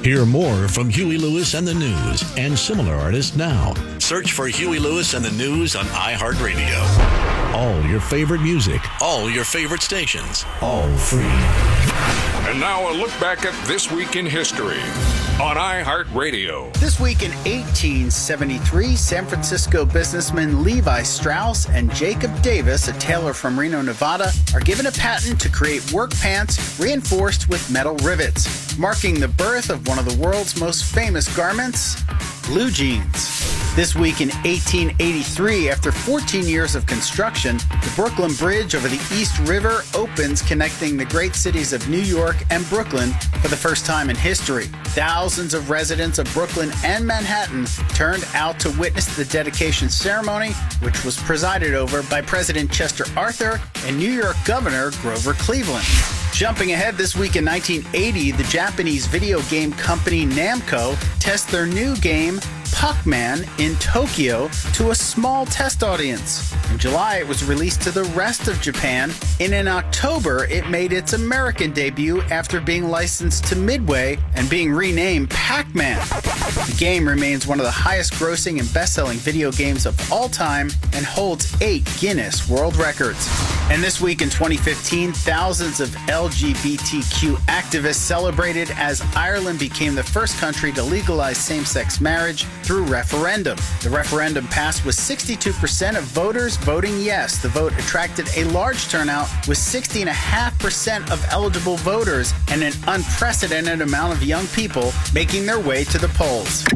Hear more from Huey Lewis and the News and similar artists now. Search for Huey Lewis and the News on iHeartRadio. All your favorite music, all your favorite stations, all free. And now a look back at This Week in History on iHeartRadio. This week in 1873, San Francisco businessmen Levi Strauss and Jacob Davis, a tailor from Reno, Nevada, are given a patent to create work pants reinforced with metal rivets, marking the birth of one of the world's most famous garments, blue jeans. This week in 1883, after 14 years of construction, the Brooklyn Bridge over the East River opens, connecting the great cities of New York and Brooklyn for the first time in history. Thousands of residents of Brooklyn and Manhattan turned out to witness the dedication ceremony, which was presided over by President Chester Arthur and New York Governor Grover Cleveland. Jumping ahead, this week in 1980, the Japanese video game company Namco tests their new game, Pac-Man, in Tokyo to a small test audience. In July, it was released to the rest of Japan, and in October, it made its American debut after being licensed to Midway and being renamed Pac-Man. The game remains one of the highest-grossing and best-selling video games of all time and holds 8 Guinness World Records. And this week in 2015, thousands of LGBTQ activists celebrated as Ireland became the first country to legalize same-sex marriage through referendum. The referendum passed with 62% of voters voting yes. The vote attracted a large turnout with 60.5% of eligible voters and an unprecedented amount of young people making their way to the polls.